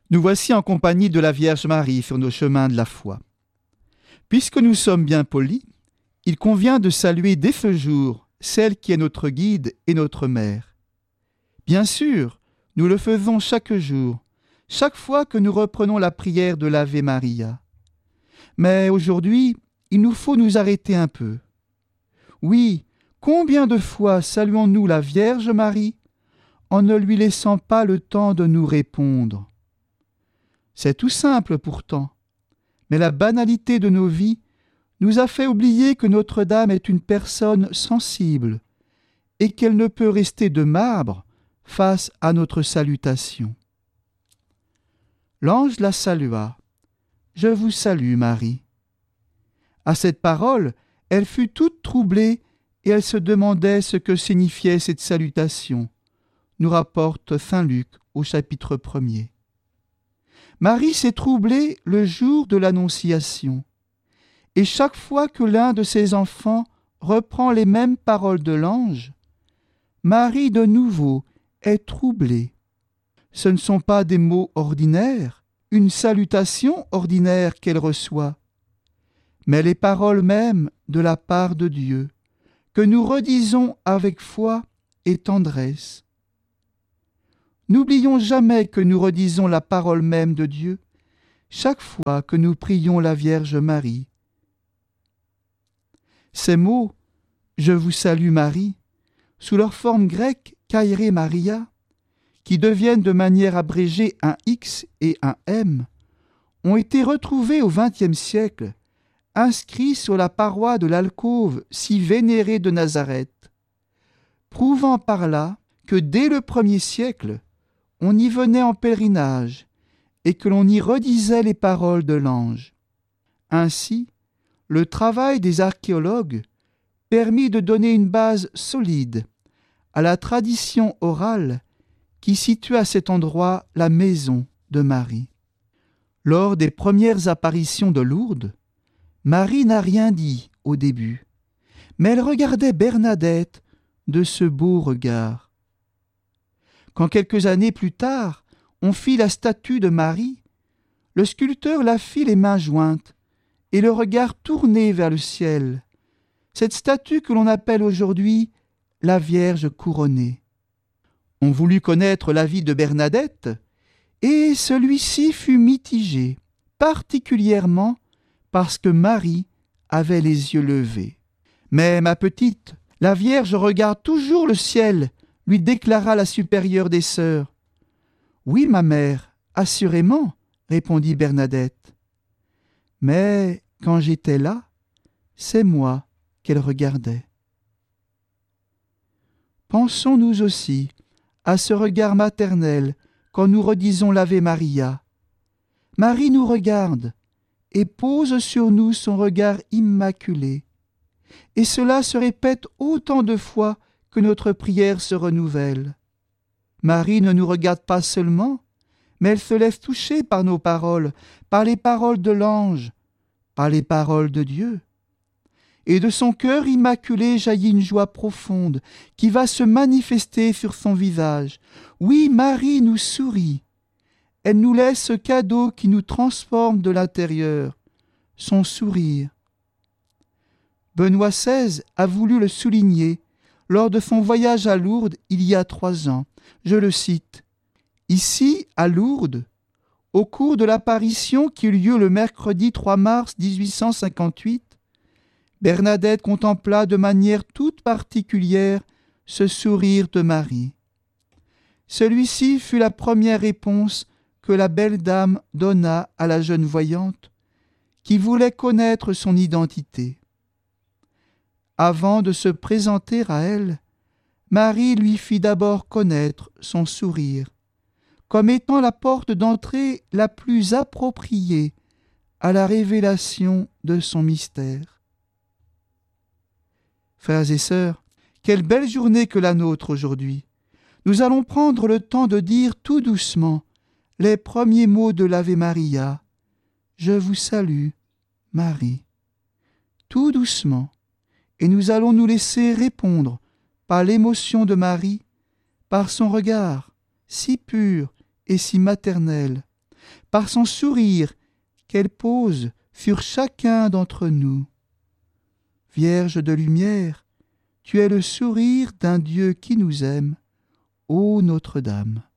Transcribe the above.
Nous voici en compagnie de la Vierge Marie sur nos chemins de la foi. Puisque nous sommes bien polis, il convient de saluer dès ce jour celle qui est notre guide et notre mère. Bien sûr, nous le faisons chaque jour, chaque fois que nous reprenons la prière de l'Ave Maria. Mais aujourd'hui, il nous faut nous arrêter un peu. Oui, combien de fois saluons-nous la Vierge Marie en ne lui laissant pas le temps de nous répondre ? C'est tout simple pourtant, mais la banalité de nos vies nous a fait oublier que Notre-Dame est une personne sensible et qu'elle ne peut rester de marbre face à notre salutation. L'ange la salua. « Je vous salue, Marie. » À cette parole, elle fut toute troublée et elle se demandait ce que signifiait cette salutation, nous rapporte saint Luc au chapitre 1er. Marie s'est troublée le jour de l'Annonciation, et chaque fois que l'un de ses enfants reprend les mêmes paroles de l'ange, Marie de nouveau est troublée. Ce ne sont pas des mots ordinaires, une salutation ordinaire qu'elle reçoit, mais les paroles mêmes de la part de Dieu, que nous redisons avec foi et tendresse. N'oublions jamais que nous redisons la parole même de Dieu chaque fois que nous prions la Vierge Marie. Ces mots « Je vous salue Marie » sous leur forme grecque « Kairé Maria » qui deviennent de manière abrégée un X et un M, ont été retrouvés au XXe siècle, inscrits sur la paroi de l'alcôve si vénérée de Nazareth, prouvant par là que dès le 1er siècle, on y venait en pèlerinage et que l'on y redisait les paroles de l'ange. Ainsi, le travail des archéologues permit de donner une base solide à la tradition orale qui situe à cet endroit la maison de Marie. Lors des premières apparitions de Lourdes, Marie n'a rien dit au début, mais elle regardait Bernadette de ce beau regard. Quand quelques années plus tard, on fit la statue de Marie, le sculpteur la fit les mains jointes et le regard tourné vers le ciel, cette statue que l'on appelle aujourd'hui la Vierge couronnée. On voulut connaître l'avis de Bernadette, et celui-ci fut mitigé, particulièrement parce que Marie avait les yeux levés. « Mais ma petite, la Vierge regarde toujours le ciel », lui déclara la supérieure des sœurs. « Oui, ma mère, assurément, » répondit Bernadette. « Mais quand j'étais là, c'est moi qu'elle regardait. » Pensons-nous aussi à ce regard maternel quand nous redisons l'Ave Maria. Marie nous regarde et pose sur nous son regard immaculé. Et cela se répète autant de fois que notre prière se renouvelle. Marie ne nous regarde pas seulement, mais elle se laisse toucher par nos paroles, par les paroles de l'ange, par les paroles de Dieu. Et de son cœur immaculé jaillit une joie profonde qui va se manifester sur son visage. Oui, Marie nous sourit. Elle nous laisse ce cadeau qui nous transforme de l'intérieur, son sourire. Benoît XVI a voulu le souligner lors de son voyage à Lourdes il y a 3 ans. Je le cite. « Ici, à Lourdes, au cours de l'apparition qui eut lieu le mercredi 3 mars 1858, Bernadette contempla de manière toute particulière ce sourire de Marie. Celui-ci fut la première réponse que la belle dame donna à la jeune voyante, qui voulait connaître son identité. Avant de se présenter à elle, Marie lui fit d'abord connaître son sourire, comme étant la porte d'entrée la plus appropriée à la révélation de son mystère. Frères et sœurs, quelle belle journée que la nôtre aujourd'hui. Nous allons prendre le temps de dire tout doucement les premiers mots de l'Ave Maria. Je vous salue, Marie. Tout doucement. Et nous allons nous laisser répondre par l'émotion de Marie, par son regard si pur et si maternel, par son sourire qu'elle pose sur chacun d'entre nous. Vierge de lumière, tu es le sourire d'un Dieu qui nous aime, ô Notre-Dame.